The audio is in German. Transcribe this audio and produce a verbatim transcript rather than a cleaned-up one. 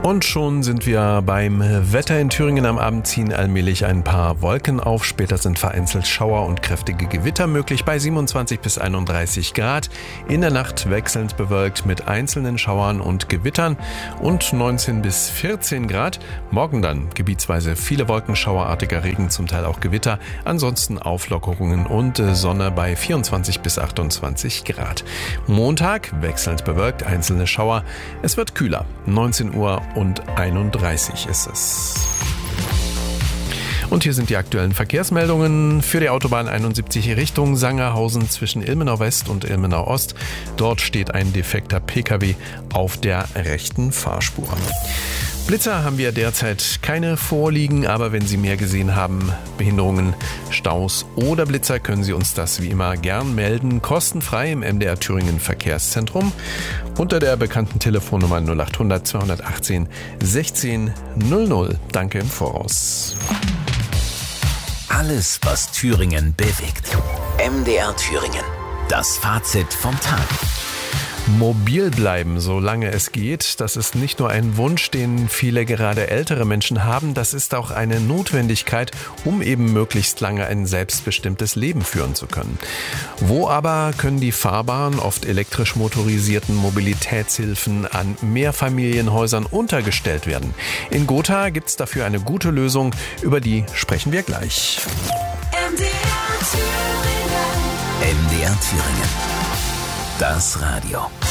Und schon sind wir beim Wetter in Thüringen. Am Abend ziehen allmählich ein paar Wolken auf. Später sind vereinzelt Schauer und kräftige Gewitter möglich bei siebenundzwanzig bis einunddreißig Grad. In der Nacht wechselnd bewölkt mit einzelnen Schauern und Gewittern und neunzehn bis vierzehn Grad. Morgen dann gebietsweise viele Wolken, schauerartiger Regen, zum Teil auch Gewitter. Ansonsten Auflockerungen und Sonne bei vierundzwanzig bis achtundzwanzig Grad. Montag wechselnd bewölkt, einzelne Schauer. Es wird kühler. neunzehn Uhr und einunddreißig ist es. Und hier sind die aktuellen Verkehrsmeldungen für die Autobahn einundsiebzig Richtung Sangerhausen zwischen Ilmenau West und Ilmenau Ost. Dort steht ein defekter Pkw auf der rechten Fahrspur. Blitzer haben wir derzeit keine vorliegen, aber wenn Sie mehr gesehen haben, Behinderungen, Staus oder Blitzer, können Sie uns das wie immer gern melden. Kostenfrei im M D R Thüringen Verkehrszentrum unter der bekannten Telefonnummer null acht hundert zweihundertachtzehn sechzehn null null. Danke im Voraus. Alles, was Thüringen bewegt. M D R Thüringen. Das Fazit vom Tag. Mobil bleiben, solange es geht, das ist nicht nur ein Wunsch, den viele gerade ältere Menschen haben, das ist auch eine Notwendigkeit, um eben möglichst lange ein selbstbestimmtes Leben führen zu können. Wo aber können die fahrbaren, oft elektrisch motorisierten Mobilitätshilfen an Mehrfamilienhäusern untergestellt werden? In Gotha gibt es dafür eine gute Lösung, über die sprechen wir gleich. M D R Thüringen. M D R Thüringen. Das Radio.